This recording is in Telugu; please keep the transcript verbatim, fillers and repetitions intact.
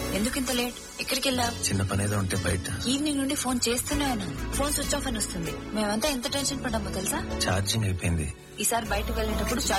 ఎందుకు ఇంత లేట్? ఎక్కడికి వెళ్ళావు? చిన్న పని ఏదో ఉంటే బయట. ఈవినింగ్ నుండి ఫోన్ చేస్తూనే ఉన్నాను, ఫోన్ స్విచ్ ఆఫ్ అని వస్తుంది. మేమంతా ఎంత టెన్షన్ పడ్డామో తెలుసా? ఛార్జింగ్ అయిపోయింది. ఈసారి బయటకు వెళ్ళేటప్పుడు